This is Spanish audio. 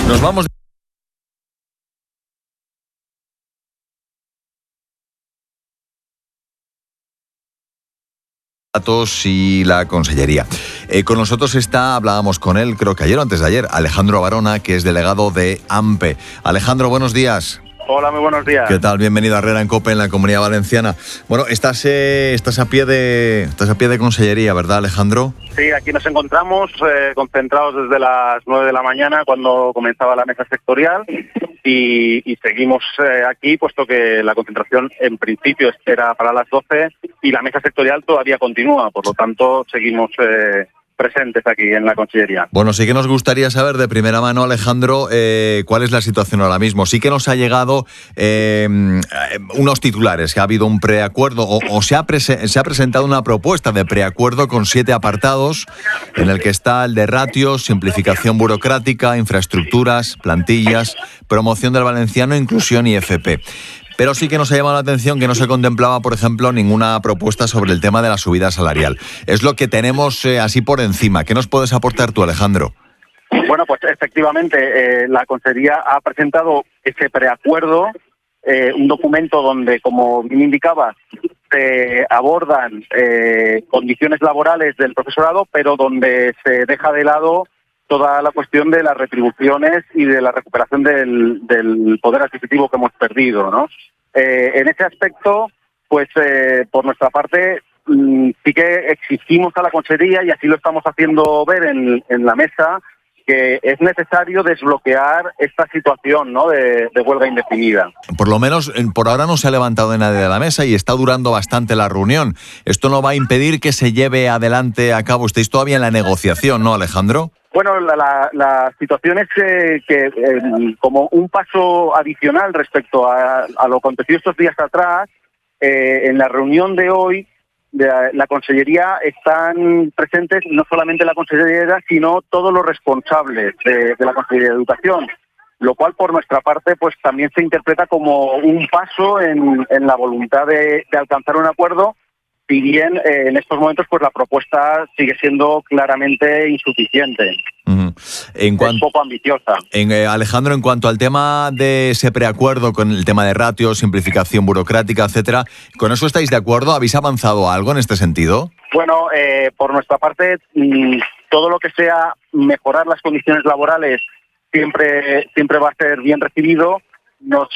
Nos vamos datos y la Consellería. Con nosotros hablábamos con él, creo que ayer o antes de ayer, Alejandro Barona, que es delegado de AMPE. Alejandro, buenos días. Hola, muy buenos días. ¿Qué tal? Bienvenido a Herrera en COPE en la Comunidad Valenciana. Bueno, estás a pie de Consellería, ¿verdad, Alejandro? Sí, aquí nos encontramos concentrados desde las 9 de la mañana cuando comenzaba la mesa sectorial y seguimos aquí puesto que la concentración en principio era para las 12 y la mesa sectorial todavía continúa, por lo tanto seguimos presentes aquí en la Consellería. Bueno, sí que nos gustaría saber de primera mano, Alejandro, cuál es la situación ahora mismo. Sí que nos ha llegado unos titulares, que ha habido un preacuerdo o se ha presentado una propuesta de preacuerdo con 7 apartados, en el que está el de ratios, simplificación burocrática, infraestructuras, plantillas, promoción del valenciano, inclusión y FP. Pero sí que nos ha llamado la atención que no se contemplaba, por ejemplo, ninguna propuesta sobre el tema de la subida salarial. Es lo que tenemos así por encima. ¿Qué nos puedes aportar tú, Alejandro? Bueno, pues efectivamente, la Consellería ha presentado ese preacuerdo, un documento donde, como bien indicaba, se abordan condiciones laborales del profesorado, pero donde se deja de lado toda la cuestión de las retribuciones y de la recuperación del poder adquisitivo que hemos perdido, ¿no? En ese aspecto, pues por nuestra parte, sí que exigimos a la Consellería, y así lo estamos haciendo ver en la mesa, que es necesario desbloquear esta situación, ¿no?, de huelga indefinida. Por lo menos, por ahora no se ha levantado nadie de la mesa y está durando bastante la reunión. Esto no va a impedir que se lleve adelante a cabo. Estáis todavía en la negociación, ¿no, Alejandro? Bueno, la situación es que como un paso adicional respecto a lo acontecido estos días atrás, en la reunión de hoy de la Consellería están presentes no solamente la Consellería, sino todos los responsables de la Consellería de Educación, lo cual por nuestra parte pues también se interpreta como un paso en la voluntad de alcanzar un acuerdo, si bien en estos momentos pues la propuesta sigue siendo claramente insuficiente. Es poco ambiciosa. Alejandro, en cuanto al tema de ese preacuerdo con el tema de ratios, simplificación burocrática, etcétera, ¿con eso estáis de acuerdo? ¿Habéis avanzado algo en este sentido? Bueno, por nuestra parte, todo lo que sea mejorar las condiciones laborales siempre va a ser bien recibido. Nos